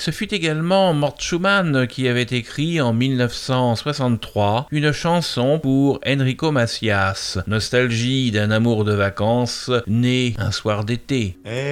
ce fut également Mort Schumann qui avait écrit en 1963 une chanson pour Enrico Macias, nostalgie d'un amour de vacances né un soir d'été.